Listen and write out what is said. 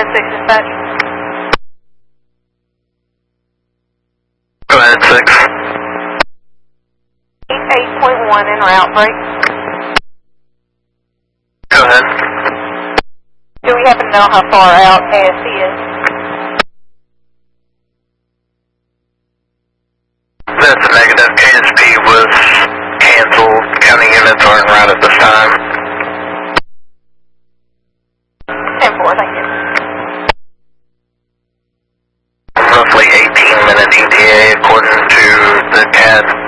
6 dispatch. Go ahead, 6. 8.1 en route, break. Go ahead. Do we happen to know how far out ASC is? That's a negative. KSP was canceled. County units are en route at this time. 10-4, thank you. Roughly 18-minute ETA according to the CAD.